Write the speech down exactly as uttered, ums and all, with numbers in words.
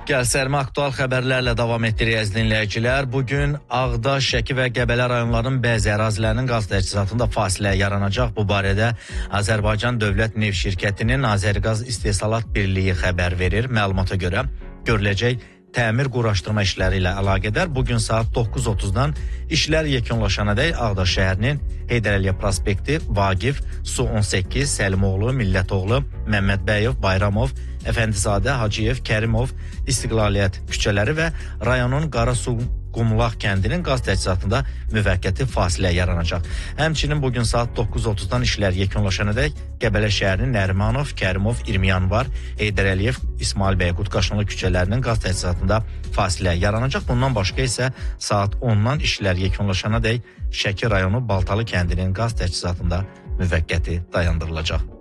Gəlsərmə aktual xəbərlərlə davam etdirir əziz dinləyicilər. Bugün Ağdaş, Şəki və Qəbələ rayonlarının bəzi ərazilərinin qaz təchizatında fasilə yaranacaq. Bu barədə Azərbaycan Dövlət Neft Şirkətinin Azəriqaz İstehsalat Birliyi xəbər verir. Məlumata görə görüləcək təmir quraşdırma işləri ilə əlaqədar bugün saat doqquz otuzdan işlər yekunlaşanadək Ağdaş şəhərinin Heydər Əliyev prospekti, Vaqif, Su on səkkiz, Səlimoğlu, Millətoğlu, Məmmədbəyev, Bayramov, Əfəndizadə, Hacıyev, Kərimov, İstiqlaliyyət küçələri və rayonun Qarasu Qumlaq kəndinin qaz təchizatında müvəqqəti fasilə yaranacaq. Həmçinin bugün saat doqquz otuzdan işlər yekunlaşanadək Qəbələ şəhərinin Nərimanov, Kərimov, İrmiyanvar, Heydər Əliyev, İsmail bəy Qutqaşınlı küçələrinin qaz təchizatında fasilə yaranacaq. Bundan başqa isə saat ondan işlər yekunlaşanadək Şəki rayonu Baltalı kəndinin qaz təchizatında müvəqqəti dayandırılacaq.